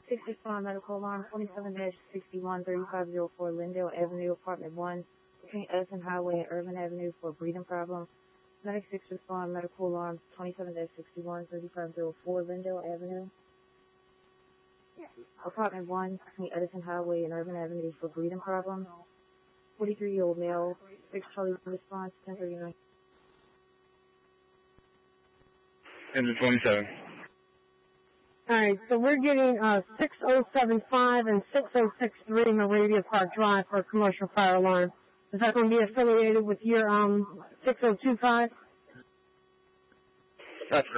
96 respond medical alarm 27-61-3504 Lindale Avenue, apartment 1, between Edison Highway and Urban Avenue for a breathing problem. 96 respond medical alarm 27-61-3504 Lindale Avenue, apartment 1, between Edison Highway and Urban Avenue for breathing problem. 43-year-old male, 6 Charlie response 1039. Engine 27. Alright, so we're getting 6075 and 6063 Moravia Park Drive for a commercial fire alarm. Is that going to be affiliated with your 6025? That's correct.